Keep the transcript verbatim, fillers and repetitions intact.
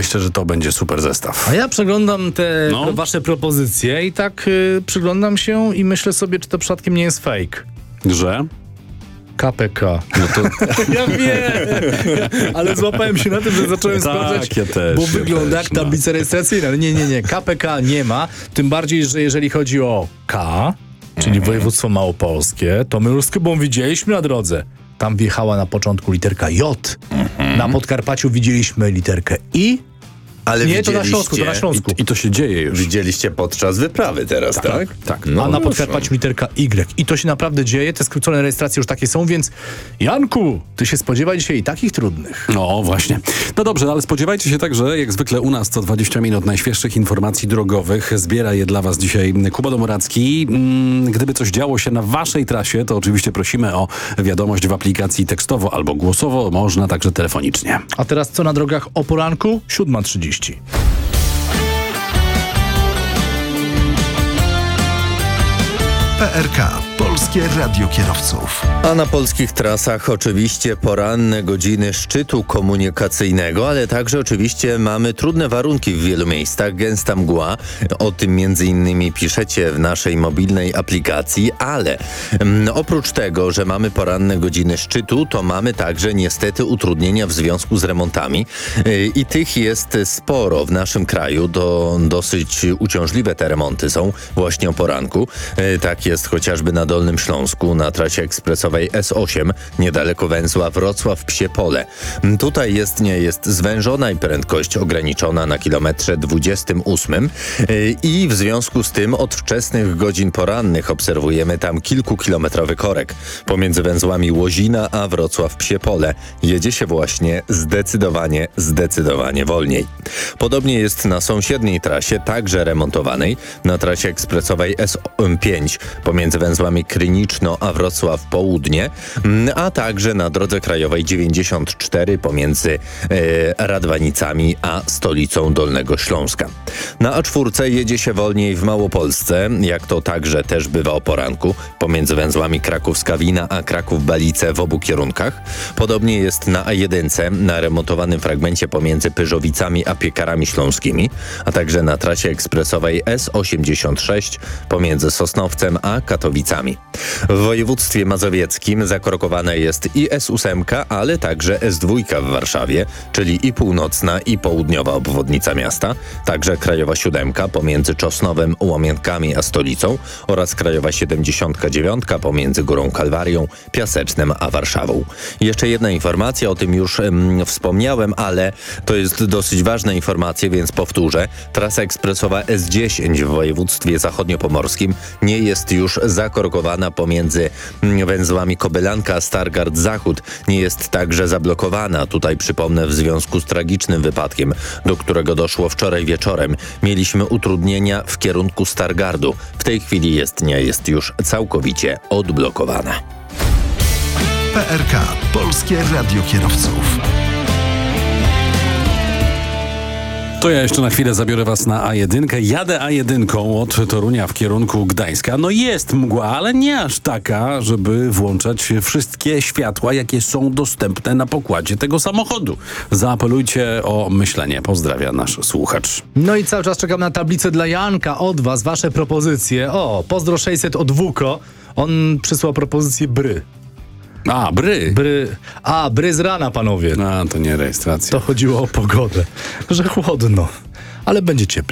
myślę, że to będzie super zestaw. A ja przeglądam te No. pro- wasze propozycje i tak y, przyglądam się i myślę sobie, czy to przypadkiem nie jest fake. Że? K P K. No to... Ja wiem, ale złapałem się na tym, że zacząłem Tak, sprawdzać, ja też, bo ja wygląda też, jak tablica rejestracyjna. Ale nie, nie, nie, K P K nie ma, tym bardziej, że jeżeli chodzi o K, czyli Mhm. województwo małopolskie, to my już z Kubą widzieliśmy na drodze. Tam wjechała na początku literka J. Mhm. Na Podkarpaciu widzieliśmy literkę I. Ale Nie, to na widzieliście- Śląsku, to na Śląsku. I to się dzieje już. Widzieliście podczas wyprawy teraz, tak? tak. No, A na proszę. Podkarpaciu literka Y. I to się naprawdę dzieje, te skrócone rejestracje już takie są, więc Janku, ty się spodziewaj dzisiaj i takich trudnych. No właśnie. No dobrze, ale spodziewajcie się także, jak zwykle u nas co dwadzieścia minut najświeższych informacji drogowych. Zbiera je dla was dzisiaj Kuba Domoracki. Mm, Gdyby coś działo się na waszej trasie, to oczywiście prosimy o wiadomość w aplikacji tekstowo albo głosowo, można także telefonicznie. A teraz co na drogach o poranku? siódma trzydzieści. P R K. Polskie Radio Kierowców. A na polskich trasach oczywiście poranne godziny szczytu komunikacyjnego, ale także oczywiście mamy trudne warunki w wielu miejscach, gęsta mgła. O tym między innymi piszecie w naszej mobilnej aplikacji, ale mm, oprócz tego, że mamy poranne godziny szczytu, to mamy także niestety utrudnienia w związku z remontami yy, i tych jest sporo w naszym kraju. Do, dosyć uciążliwe te remonty są właśnie o poranku. Yy, tak jest chociażby na Dolnym Śląsku, na trasie ekspresowej S osiem, niedaleko węzła Wrocław-Psie Pole. Tutaj jezdnia jest zwężona i prędkość ograniczona na kilometrze dwudziestym ósmym yy, i w związku z tym od wczesnych godzin porannych obserwujemy tam kilkukilometrowy korek. Pomiędzy węzłami Łozina a Wrocław-Psie Pole jedzie się właśnie zdecydowanie, zdecydowanie wolniej. Podobnie jest na sąsiedniej trasie, także remontowanej, na trasie ekspresowej S pięć, pomiędzy węzłami Kryniczno a Wrocław Południe, a także na drodze krajowej dziewięćdziesiąt cztery pomiędzy e, Radwanicami a stolicą Dolnego Śląska. Na A cztery jedzie się wolniej w Małopolsce, jak to także też bywa o poranku, pomiędzy węzłami Kraków-Skawina a Kraków-Balice w obu kierunkach. Podobnie jest na A jeden, na remontowanym fragmencie pomiędzy Pyrzowicami a Piekarami Śląskimi, a także na trasie ekspresowej S osiemdziesiąt sześć pomiędzy Sosnowcem a Katowicami. W województwie mazowieckim zakorkowana jest i S osiem, ale także S dwa w Warszawie, czyli i północna i południowa obwodnica miasta, także krajowa siódemka pomiędzy Czosnowem, Łomienkami a stolicą oraz krajowa siedemdziesiąt dziewięć pomiędzy Górą Kalwarią, Piasecznem a Warszawą. Jeszcze jedna informacja, o tym już ym, wspomniałem, ale to jest dosyć ważna informacja, więc powtórzę. Trasa ekspresowa S dziesięć w województwie zachodniopomorskim nie jest już zakorkowana pomiędzy węzłami Kobylanka a Stargard Zachód. Nie jest także zablokowana. Tutaj przypomnę, w związku z tragicznym wypadkiem, do którego doszło wczoraj wieczorem, mieliśmy utrudnienia w kierunku Stargardu. W tej chwili jezdnia jest już całkowicie odblokowana. P R K. Polskie Radio Kierowców. To ja jeszcze na chwilę zabiorę was na A jeden. Jadę A jeden od Torunia w kierunku Gdańska. No jest mgła, ale nie aż taka, żeby włączać wszystkie światła, jakie są dostępne na pokładzie tego samochodu. Zaapelujcie o myślenie. Pozdrawia nasz słuchacz. No i cały czas czekam na tablicę dla Janka od was, wasze propozycje. O, pozdro sześćset od Wuko. On przysłał propozycję bry. A, bry. Bry. A, bry z rana, panowie. A, to nie rejestracja. To chodziło o pogodę. Że chłodno, ale będzie cieplej.